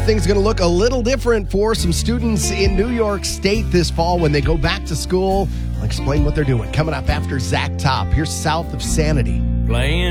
things are going to look a little different for some students in New York State this fall when they go back to school. I'll explain what they're doing coming up after Zach Top. Here's South of Sanity. Playing